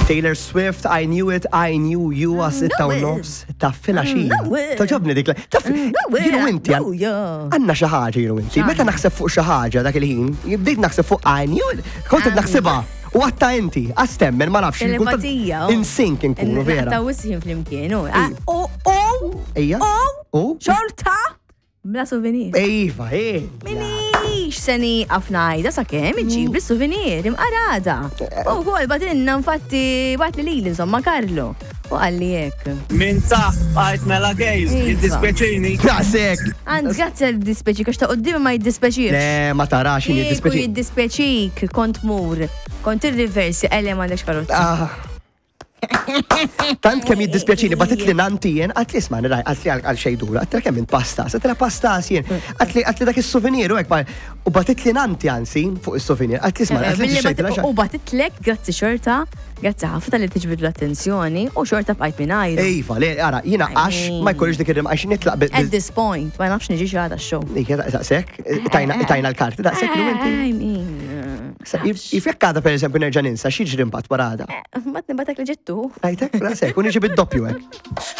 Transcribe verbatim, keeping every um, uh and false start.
Taylor Swift, I knew it, I knew you għas sitta u nofs. Taffina xi. Taġobni dik. Jienu inti għanna xi ħaġa jienu inti. Meta naħseb fuq xi ħaġa dak il-ħin, bdejt naħseb fuq I knew it. Kont qed naħsibha. U għatta inti, għastemmen, ma nafx. Telepatija. In-sync inkunu vera. Ta' wisħin fl-imkien. U, u, Ejja. u, xorta, bla souvenir. Ejva, ej. Minix seni għafnajda sa' kem iġib li souvenir, imqarada. U għol batinna infatti bat li li insomma Karlo. U għalli jek. Min taħt għajt mela gejz, id-dispeċini. Daqsek. Għand grazzi għal-dispeċik, għax ta' qoddimi ma jiddispeċiċ. Le, ma tarax jien Jiku jiddispeċi. jiddispeċik, kont mur, kont il-reversi, għalli ma għandax karotza. Tant kem jiddispjaċini, batit li nantien, għatli isma, niraj, għatli għal xejdura, għatli kem minn pastas, għatli pastas jien, għatli dak il-souvenir, u batit li nanti għansi fuq il-souvenir, għatli isma, għatli xejdura. U batit lek, grazzi xorta, grazzi ħafna li tiġbid l-attenzjoni, u xorta bqajt minn għajru. Ejfa, le, għara, jina għax, ma jkollix dik il-rim, għax nitlaq bil. At this point, ma nafx niġi xaħda x-show. Ike, daqsek, tajna l-karti, daqsek, l-menti. Ifjek għada, per eżempju, nerġa ninsa, xieġri mbat barada. Mat nibatak li ġittu. Għajtek, daqsek, uniġi bid-doppju għek.